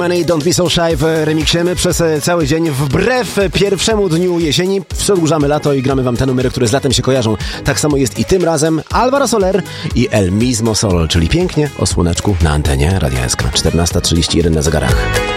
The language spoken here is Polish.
Don't Be So Shy w remiksie. My przez cały dzień, wbrew pierwszemu dniu jesieni, przedłużamy lato i gramy wam te numery, które z latem się kojarzą. Tak samo jest i tym razem. Alvaro Soler i El Mismo Sol, czyli pięknie o słoneczku na antenie Radia SK. 14:31 na zegarach.